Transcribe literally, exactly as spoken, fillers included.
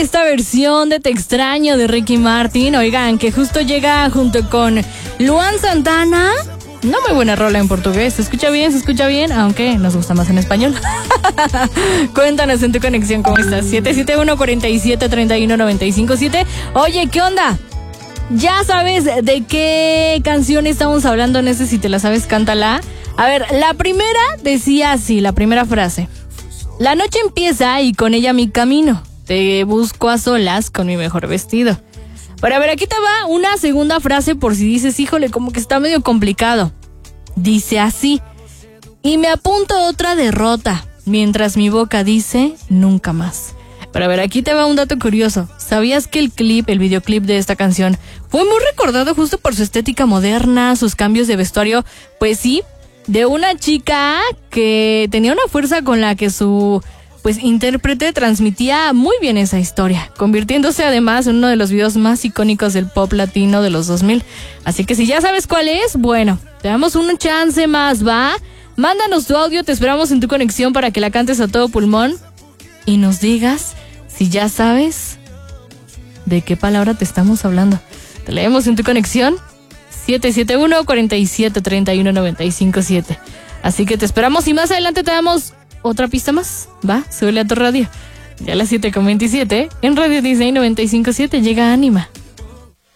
esta versión de Te Extraño de Ricky Martin. Oigan, que justo llega junto con Luan Santana. No muy buena rola en portugués. ¿Se escucha bien? ¿Se escucha bien? Aunque nos gusta más en español. Cuéntanos en tu conexión cómo estás. siete siete uno, cuatro siete, tres uno nueve cinco siete. Oye, ¿qué onda? ¿Ya sabes de qué canción estamos hablando? No sé si te la sabes, cántala. A ver, la primera decía así, la primera frase. La noche empieza y con ella mi camino. Te busco a solas con mi mejor vestido. Pero a ver, aquí te va una segunda frase por si dices, híjole, como que está medio complicado. Dice así. Y me apunto otra derrota, mientras mi boca dice, nunca más. Pero a ver, aquí te va un dato curioso. ¿Sabías que el clip, el videoclip de esta canción, fue muy recordado justo por su estética moderna, sus cambios de vestuario? Pues sí, de una chica que tenía una fuerza con la que su... pues intérprete transmitía muy bien esa historia, convirtiéndose además en uno de los videos más icónicos del pop latino de los dos mil. Así que si ya sabes cuál es, bueno, te damos un chance más, ¿va? Mándanos tu audio, te esperamos en tu conexión para que la cantes a todo pulmón y nos digas si ya sabes de qué palabra te estamos hablando. Te leemos en tu conexión siete siete uno, cuatro siete, tres uno nueve cinco siete. Así que te esperamos y más adelante te damos otra pista más, va, súbele a tu radio. Ya a las siete con veintisiete, en Radio Disney noventa y cinco punto siete llega Ánima.